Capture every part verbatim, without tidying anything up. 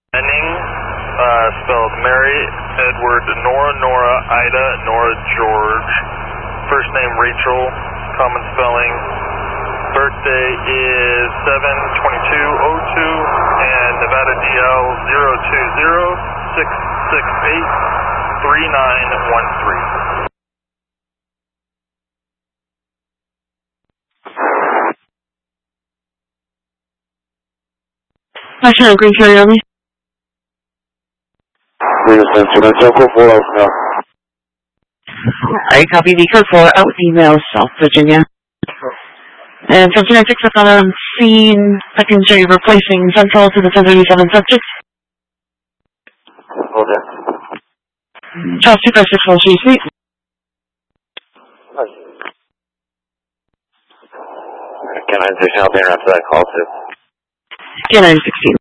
Henning, uh, spelled Mary, Edward, Nora, Nora, Ida, Nora, George. First name Rachel, common spelling. Birthday is seven twenty-two oh two and Nevada D L zero two zero six six eight three nine one three. National Green Carry Army. I copy the code for out email, South Virginia. And from two nine six, I've got a scene secondary replacing central to the ten thirty-seven subject. Okay. Charles two five six one three Suite. Can I station out there after that call too? K nine sixteen.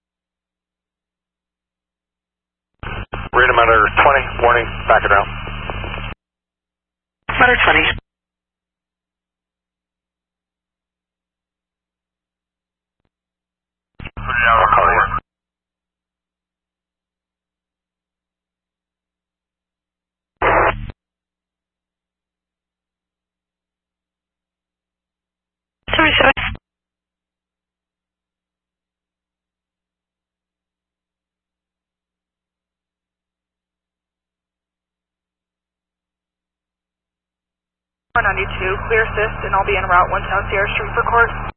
Radar matter twenty, warning, back it out. Matter twenty. I'll call you. Sorry, sorry. four ninety-two, clear assist, and I'll be en route one South Sierra Street for court.